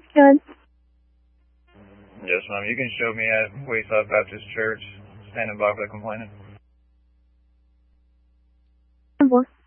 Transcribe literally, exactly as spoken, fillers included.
Good. Yes, ma'am. You can show me at Wayside Baptist Church, standing by for the complainant. Boy.